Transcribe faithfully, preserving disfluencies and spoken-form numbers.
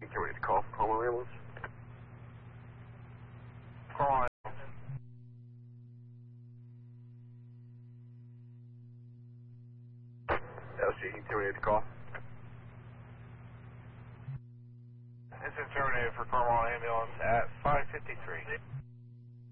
Get ready to call Palmer Ambulance. Call L C, get ready to call. It's been terminated for Carmel Ambulance at five fifty-three.